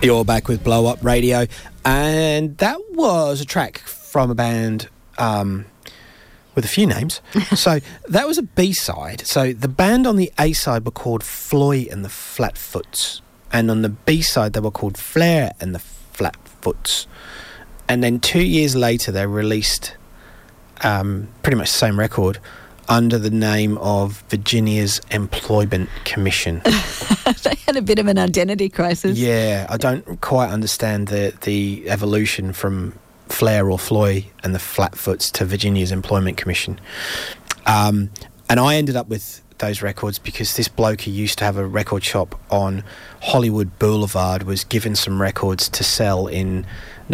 You're back with Blow Up Radio, and that was a track from a band with a few names. So that was a B-side. So the band on the A-side were called Floyd and the Flatfoots, and on the B-side they were called Flair and the Flatfoots. And then 2 years later they released pretty much the same record under the name of Virginia's Employment Commission. They had a bit of an identity crisis. Yeah, I don't quite understand the evolution from Flair or Floyd and the Flatfoots to Virginia's Employment Commission. And I ended up with those records because this bloke who used to have a record shop on Hollywood Boulevard was given some records to sell in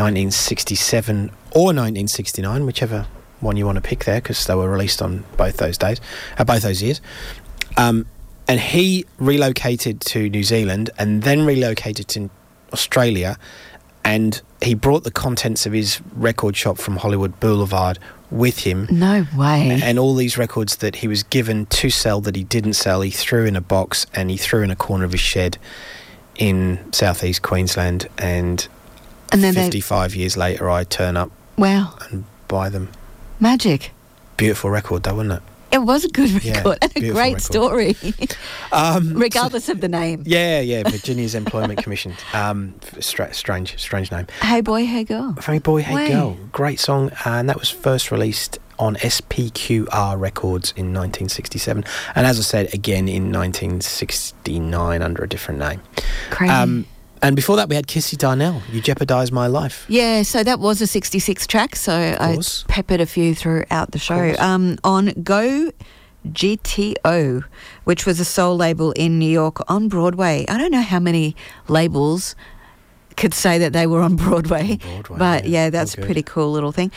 1967 or 1969, whichever one you want to pick there, because they were released on both those years. And he relocated to New Zealand and then relocated to Australia, and he brought the contents of his record shop from Hollywood Boulevard with him. No way. And all these records that he was given to sell that he didn't sell, he threw in a box and he threw in a corner of his shed in southeast Queensland. And then 55 years later, I turn up and buy them. Magic. Beautiful record though, wasn't it? It was a good record and a great story, regardless of the name. Yeah, Virginia's Employment Commission. Strange name. Hey Boy, Hey Girl. Hey Boy, Hey Girl. Great song, and that was first released on SPQR Records in 1967, and as I said, again in 1969 under a different name. Crazy. And before that, we had Kissy Darnell, You Jeopardise My Life. Yeah, so that was a 66 track, so I peppered a few throughout the show. On Go GTO, which was a soul label in New York on Broadway. I don't know how many labels could say that they were on Broadway, but yeah, that's a pretty cool little thing.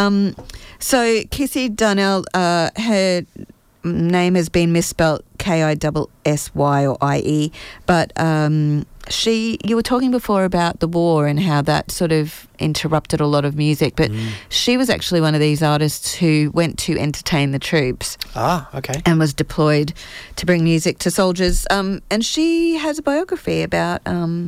So Kissy Darnell, her name has been misspelt Kissy or IE, but you were talking before about the war and how that sort of interrupted a lot of music, but she was actually one of these artists who went to entertain the troops. Okay. And was deployed to bring music to soldiers. And she has a biography about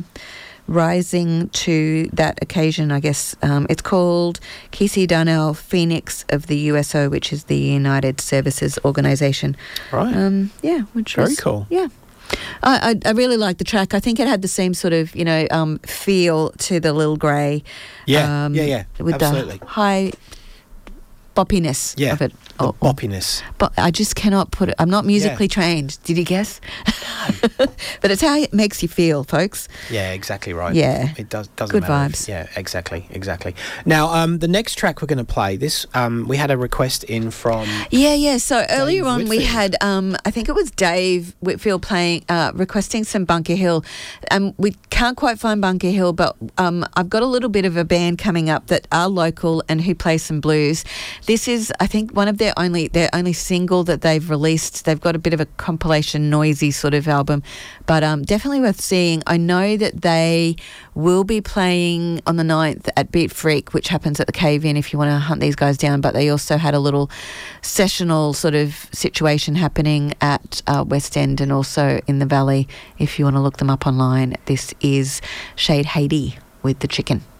rising to that occasion, I guess. It's called Kissy Darnell, Phoenix of the USO, which is the United Services Organisation. Right. Yeah. Which Very was cool. Yeah. I really liked the track. I think it had the same sort of, feel to the Lil Grey. Yeah, with absolutely. The high boppiness of it. The boppiness. But I just cannot put it. I'm not musically trained. Did you guess? But it's how it makes you feel, folks. Yeah, exactly right. Yeah. It doesn't Good matter. vibes. Yeah, exactly. Now, the next track we're going to play, this, we had a request in from... Yeah. So earlier on Whitfield. we had, I think it was Dave Whitfield requesting some Bunker Hill. We can't quite find Bunker Hill, but I've got a little bit of a band coming up that are local and who play some blues. This is, I think, one of their only single that they've released. They've got a bit of a compilation, noisy sort of album, but definitely worth seeing. I know that they will be playing on the 9th at Beat Freak, which happens at the Cave-In if you want to hunt these guys down, but they also had a little sessional sort of situation happening at West End and also in the Valley if you want to look them up online. This is Shade Haiti with The Chicken.